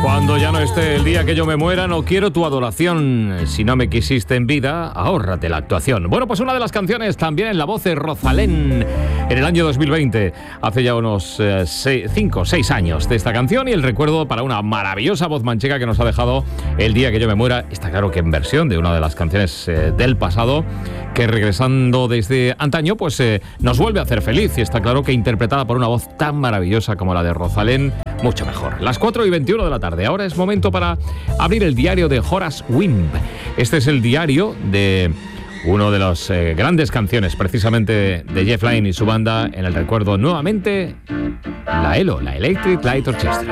Cuando ya no esté el día que yo me muera, no quiero tu adoración. Si no me quisiste en vida, ahórrate la actuación. Bueno, pues una de las canciones también en la voz de Rosalén en el año 2020. Hace ya unos 5 o 6 años de esta canción y el recuerdo para una maravillosa voz manchega que nos ha dejado el día que yo me muera. Está claro que en versión de una de las canciones del pasado, que regresando desde antaño, pues nos vuelve a hacer feliz. Y está claro que interpretada por una voz tan maravillosa como la de Rosalén, mucho mejor. Las 4:21 de la tarde. Ahora es momento para abrir el diario de Horace Wimp. Este es el diario de una de las grandes canciones, precisamente de Jeff Lynne y su banda, en el recuerdo nuevamente, la ELO, la Electric Light Orchestra.